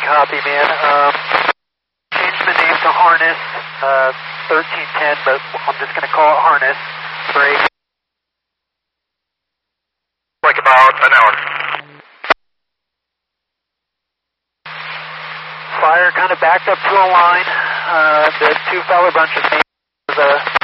Copy, man. Change the name to Harness 1310, but I'm just going to call it Harness. Break. Like about an hour. Fire kind of backed up to a line. The two feller bunches made